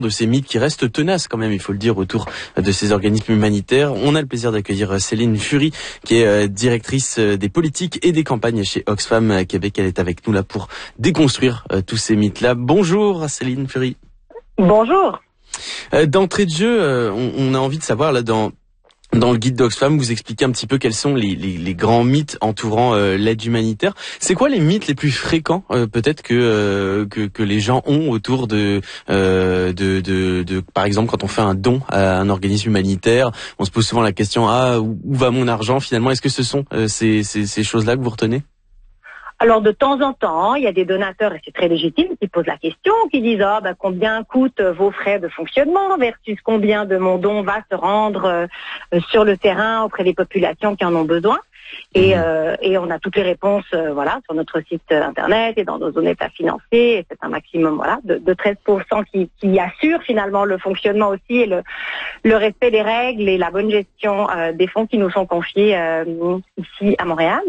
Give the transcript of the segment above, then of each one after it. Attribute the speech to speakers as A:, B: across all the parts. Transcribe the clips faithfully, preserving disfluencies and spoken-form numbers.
A: de ces mythes qui restent tenaces quand même, il faut le dire, autour de ces organismes humanitaires. On a le plaisir d'accueillir Céline Fury, qui est directrice des politiques et des campagnes chez Oxfam Québec. Elle est avec nous là pour déconstruire tous ces mythes-là. Bonjour Céline Fury.
B: Bonjour.
A: D'entrée de jeu, on a envie de savoir là dans Dans le guide d'Oxfam, vous expliquez un petit peu quels sont les, les, les grands mythes entourant euh, l'aide humanitaire. C'est quoi les mythes les plus fréquents, euh, peut-être que, euh, que que les gens ont autour de, euh, de, de de par exemple quand on fait un don à un organisme humanitaire, on se pose souvent la question ah où, où va mon argent finalement? Est-ce que ce sont euh, ces, ces ces choses-là que vous retenez?
B: Alors de temps en temps, il y a des donateurs, et c'est très légitime, qui posent la question, qui disent ah ben combien coûtent vos frais de fonctionnement versus combien de mon don va se rendre euh, sur le terrain auprès des populations qui en ont besoin. Et, euh, et on a toutes les réponses euh, voilà sur notre site internet et dans nos états financiers. Et c'est un maximum voilà de, de treize pour cent qui, qui assure finalement le fonctionnement aussi et le, le respect des règles et la bonne gestion euh, des fonds qui nous sont confiés euh, ici à Montréal,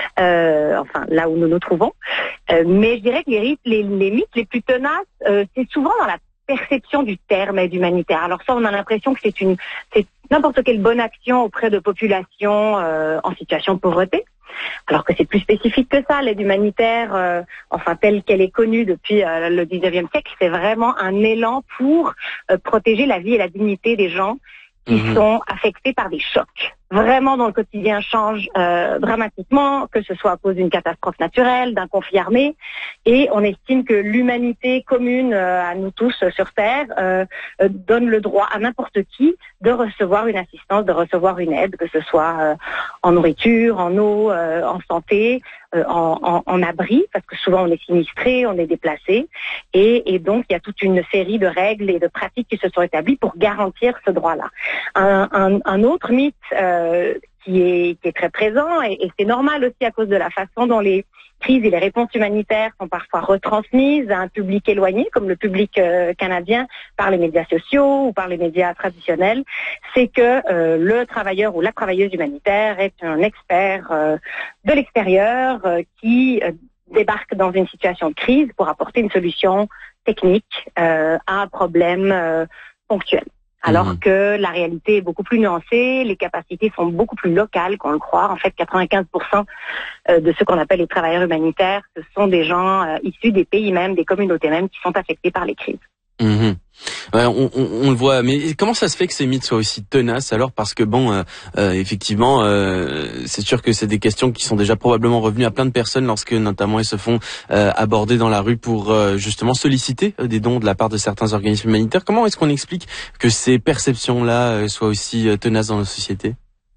B: euh, enfin là où nous nous trouvons. Euh, mais je dirais que les, les, les mythes les plus tenaces, euh, c'est souvent dans la perception du terme aide humanitaire. Alors ça, on a l'impression que c'est une, c'est n'importe quelle bonne action auprès de populations euh, en situation de pauvreté, alors que c'est plus spécifique que ça. L'aide humanitaire, euh, enfin telle qu'elle est connue depuis euh, le dix-neuvième siècle, c'est vraiment un élan pour euh, protéger la vie et la dignité des gens qui mmh. sont affectés par des chocs. Vraiment, dans le quotidien, change euh, dramatiquement, que ce soit à cause d'une catastrophe naturelle, d'un conflit armé. Et on estime que l'humanité commune euh, à nous tous euh, sur Terre euh, euh, donne le droit à n'importe qui de recevoir une assistance, de recevoir une aide, que ce soit euh, en nourriture, en eau, euh, en santé, euh, en, en, en abri, parce que souvent on est sinistré, on est déplacé. Et, et donc, il y a toute une série de règles et de pratiques qui se sont établies pour garantir ce droit-là. Un, un, un autre mythe euh, qui est, qui est très présent, et, et c'est normal aussi à cause de la façon dont les crises et les réponses humanitaires sont parfois retransmises à un public éloigné, comme le public euh, canadien, par les médias sociaux ou par les médias traditionnels, c'est que euh, le travailleur ou la travailleuse humanitaire est un expert euh, de l'extérieur euh, qui euh, débarque dans une situation de crise pour apporter une solution technique euh, à un problème euh, ponctuel. Alors mmh. que la réalité est beaucoup plus nuancée, les capacités sont beaucoup plus locales qu'on le croit. En fait, quatre-vingt-quinze pour cent de ceux qu'on appelle les travailleurs humanitaires, ce sont des gens euh, issus des pays mêmes, des communautés mêmes qui sont affectés par les crises.
A: Mmh. Ouais, on, on, on le voit, mais comment ça se fait que ces mythes soient aussi tenaces alors? Parce que bon, euh, euh, effectivement, euh, c'est sûr que c'est des questions qui sont déjà probablement revenues à plein de personnes lorsque notamment elles se font euh, aborder dans la rue pour euh, justement solliciter des dons de la part de certains organismes humanitaires. Comment est-ce qu'on explique que ces perceptions-là euh, soient aussi euh, tenaces dans nos sociétés?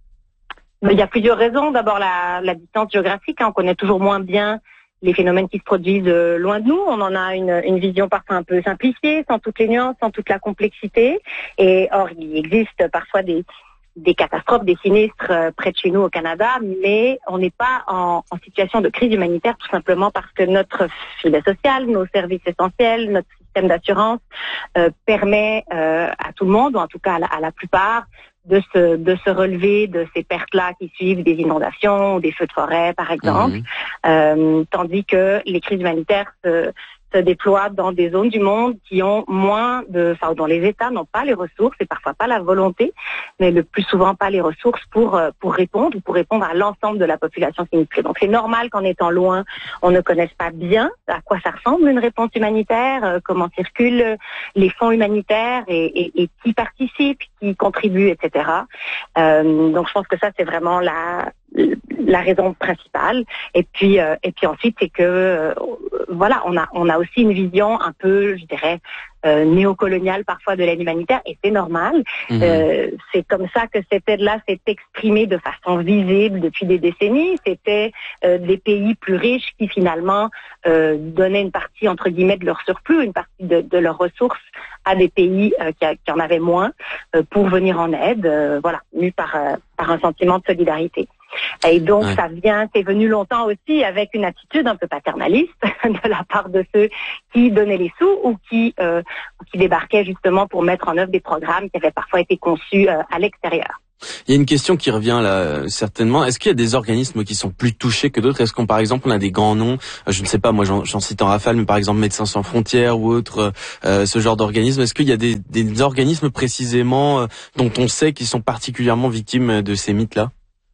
B: Il y a plusieurs raisons. D'abord, la, la distance géographique. Hein, on connaît toujours moins bien les phénomènes qui se produisent euh, loin de nous. On en a une, une vision parfois un peu simplifiée, sans toutes les nuances, sans toute la complexité. Et or, il existe parfois des, des catastrophes, des sinistres euh, près de chez nous au Canada, mais on n'est pas en, en situation de crise humanitaire tout simplement parce que notre filet social, nos services essentiels, notre système d'assurance euh, permet euh, à tout le monde, ou en tout cas à la, à la plupart, de se de se relever de ces pertes-là qui suivent des inondations ou des feux de forêt, par exemple, mmh. euh, tandis que les crises humanitaires se, se déploient dans des zones du monde qui ont moins de, enfin, dont les États n'ont pas les ressources et parfois pas la volonté, mais le plus souvent pas les ressources pour pour répondre ou pour répondre à l'ensemble de la population sinistrée. Donc c'est normal qu'en étant loin, on ne connaisse pas bien à quoi ça ressemble une réponse humanitaire, euh, comment circulent les fonds humanitaires et, et, et qui participe, qui contribue, et cetera. Euh, donc je pense que ça c'est vraiment la la raison principale. Et puis euh, et puis ensuite c'est que euh, voilà on a on a aussi une vision un peu, je dirais, euh, néocoloniale parfois de l'aide humanitaire, et c'est normal. Mmh. Euh, c'est comme ça que cette aide-là s'est exprimée de façon visible depuis des décennies. C'était euh, des pays plus riches qui finalement euh, donnaient une partie entre guillemets de leur surplus, une partie de, de leurs ressources à des pays euh, qui, a, qui en avaient moins euh, pour venir en aide, euh, voilà, mus par euh, par un sentiment de solidarité. Et donc, ouais. ça vient, c'est venu longtemps aussi avec une attitude un peu paternaliste de la part de ceux qui donnaient les sous ou qui euh, qui débarquaient justement pour mettre en œuvre des programmes qui avaient parfois été conçus euh, à l'extérieur.
A: Il y a une question qui revient là certainement. Est-ce qu'il y a des organismes qui sont plus touchés que d'autres? Est-ce qu'on par exemple on a des grands noms, je ne sais pas, moi j'en, j'en cite en rafale, mais par exemple Médecins sans frontières ou autres, euh, ce genre d'organismes. Est-ce qu'il y a des, des organismes précisément euh, dont on sait qu'ils sont particulièrement victimes de ces mythes-là?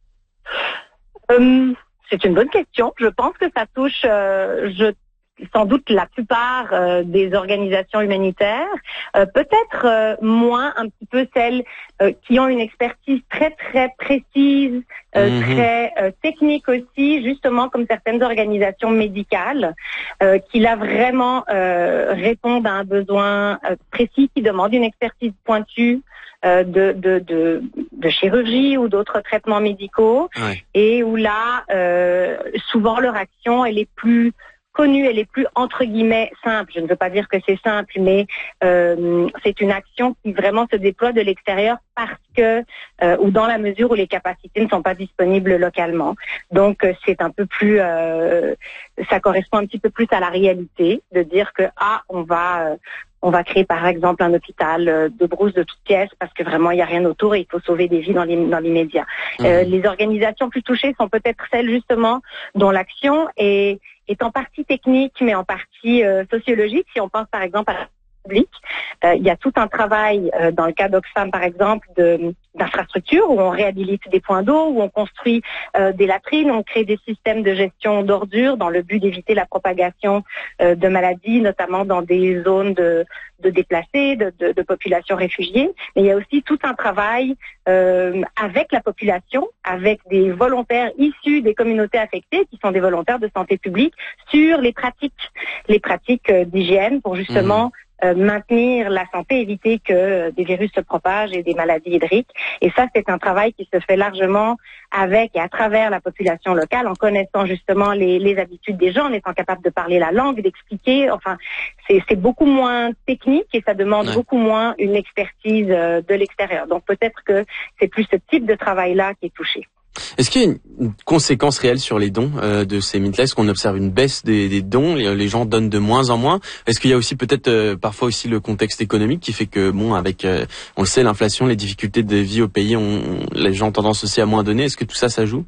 B: euh, C'est une bonne question. Je pense que ça touche euh, je sans doute la plupart euh, des organisations humanitaires, euh, peut-être euh, moins un petit peu celles euh, qui ont une expertise très très précise, euh, mmh. très euh, technique aussi, justement comme certaines organisations médicales, euh, qui là vraiment euh, répondent à un besoin euh, précis qui demande une expertise pointue euh, de, de, de, de chirurgie ou d'autres traitements médicaux, ouais. Et où là, euh, souvent leur action elle est plus connue, elle est plus entre guillemets simple. Je ne veux pas dire que c'est simple, mais euh, c'est une action qui vraiment se déploie de l'extérieur parce que, euh, ou dans la mesure où les capacités ne sont pas disponibles localement. Donc euh, c'est un peu plus, euh, ça correspond un petit peu plus à la réalité de dire que ah on va euh, on va créer par exemple un hôpital euh, de brousse de toutes pièces parce que vraiment il n'y a rien autour et il faut sauver des vies dans, les, dans l'immédiat. Mmh. Euh, les organisations plus touchées sont peut-être celles justement dont l'action est est en partie technique, mais en partie euh, sociologique. Si on pense par exemple à la public, euh, il y a tout un travail euh, dans le cas d'Oxfam par exemple de, d'infrastructures où on réhabilite des points d'eau, où on construit euh, des latrines, on crée des systèmes de gestion d'ordures dans le but d'éviter la propagation euh, de maladies, notamment dans des zones de, de déplacés, de, de, de populations réfugiées. Mais il y a aussi tout un travail euh, avec la population, avec des volontaires issus des communautés affectées, qui sont des volontaires de santé publique, sur les pratiques, les pratiques euh, d'hygiène pour justement mmh. Euh, maintenir la santé, éviter que euh, des virus se propagent et des maladies hydriques. Et ça, c'est un travail qui se fait largement avec et à travers la population locale, en connaissant justement les, les habitudes des gens, en étant capable de parler la langue, d'expliquer. Enfin, c'est, c'est beaucoup moins technique et ça demande ouais. beaucoup moins une expertise euh, de l'extérieur. Donc peut-être que c'est plus ce type de travail-là qui est touché.
A: Est-ce qu'il y a une conséquence réelle sur les dons euh, de ces mythes-là? Est-ce qu'on observe une baisse des, des dons? les, les gens donnent de moins en moins. Est-ce qu'il y a aussi peut-être euh, parfois aussi le contexte économique qui fait que, bon, avec, euh, on le sait, l'inflation, les difficultés de vie au pays, on, on, les gens ont tendance aussi à moins donner. Est-ce que tout ça, ça joue?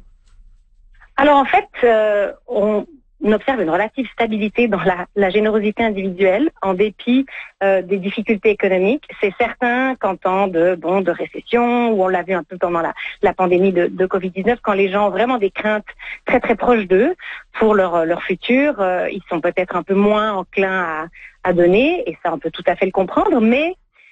B: Alors en fait, euh, on... on observe une relative stabilité dans la, la générosité individuelle en dépit euh, des difficultés économiques. C'est certain qu'en temps de bon de récession, où on l'a vu un peu pendant la, la pandémie de, de covid dix-neuf, quand les gens ont vraiment des craintes très très proches d'eux pour leur leur futur, euh, ils sont peut-être un peu moins enclins à, à donner, et ça on peut tout à fait le comprendre, mais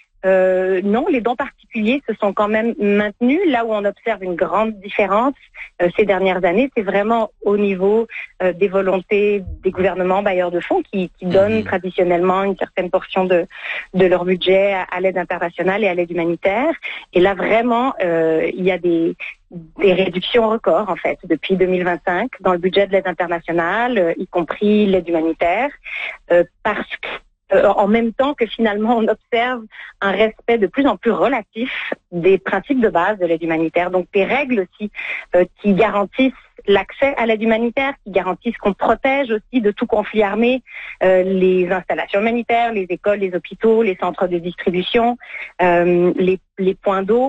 B: Euh, non, les dons particuliers se sont quand même maintenus. Là où on observe une grande différence euh, ces dernières années, c'est vraiment au niveau euh, des volontés des gouvernements bailleurs de fonds qui, qui donnent mmh. traditionnellement une certaine portion de, de leur budget à, à l'aide internationale et à l'aide humanitaire. Et là, vraiment, euh, il y a des, des réductions records, en fait, depuis deux mille vingt-cinq dans le budget de l'aide internationale, euh, y compris l'aide humanitaire, euh, parce que en même temps que finalement on observe un respect de plus en plus relatif des principes de base de l'aide humanitaire, donc des règles aussi euh, qui garantissent l'accès à l'aide humanitaire, qui garantissent qu'on protège aussi de tout conflit armé euh, les installations humanitaires, les écoles, les hôpitaux, les centres de distribution, euh, les, les points d'eau,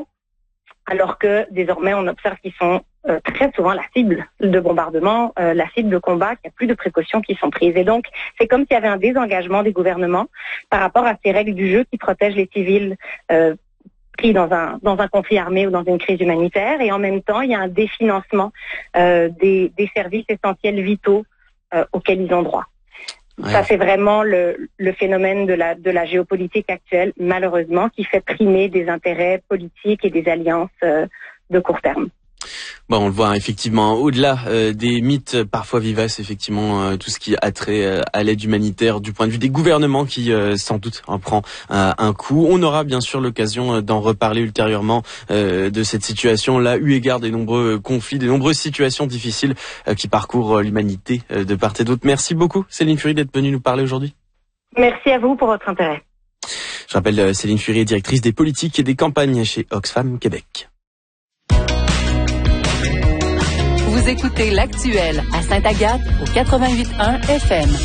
B: alors que désormais on observe qu'ils sont Euh, très souvent la cible de bombardement, euh, la cible de combat, qu'il n'y a plus de précautions qui sont prises. Et donc, c'est comme s'il y avait un désengagement des gouvernements par rapport à ces règles du jeu qui protègent les civils euh, pris dans un dans un conflit armé ou dans une crise humanitaire. Et en même temps, il y a un définancement euh, des, des services essentiels vitaux euh, auxquels ils ont droit. Ouais. Ça, c'est vraiment le, le phénomène de la, de la géopolitique actuelle, malheureusement, qui fait primer des intérêts politiques et des alliances euh, de court terme.
A: Bon, on le voit effectivement au-delà euh, des mythes parfois vivaces, effectivement euh, tout ce qui a trait euh, à l'aide humanitaire du point de vue des gouvernements qui euh, sans doute en prend euh, un coup. On aura bien sûr l'occasion euh, d'en reparler ultérieurement euh, de cette situation là, eu égard des nombreux conflits, des nombreuses situations difficiles euh, qui parcourent l'humanité euh, de part et d'autre. Merci beaucoup Céline Fury d'être venue nous parler aujourd'hui.
B: Merci à vous pour votre intérêt.
A: Je rappelle euh, Céline Fury est directrice des politiques et des campagnes chez Oxfam Québec.
C: Vous écoutez l'Actuel à Sainte-Agathe au quatre-vingt-huit virgule un F M.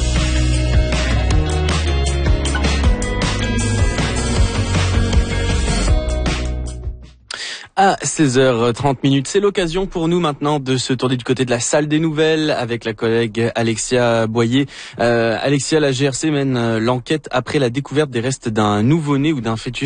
A: À seize heures trente minutes, c'est l'occasion pour nous maintenant de se tourner du côté de la salle des nouvelles avec la collègue Alexia Boyer. Euh, Alexia, la G R C mène l'enquête après la découverte des restes d'un nouveau-né ou d'un fœtus